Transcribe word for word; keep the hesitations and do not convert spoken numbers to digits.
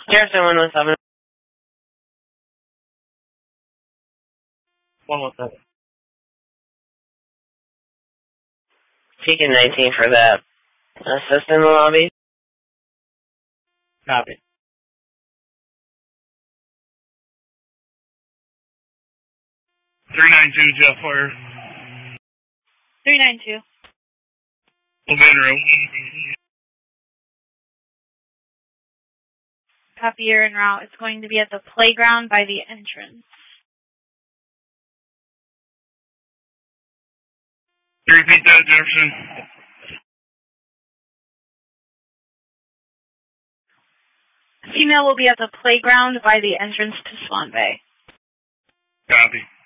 Jefferson one one seven. one one seven. Taking nineteen for that. Assist in the lobby. Copy. three nine two, Jeff Fire. three nine two. Open row. Copy, you're en route. It's going to be at the playground by the entrance. Repeat that, Jefferson. Female will be at the playground by the entrance to Swan Bay. Copy.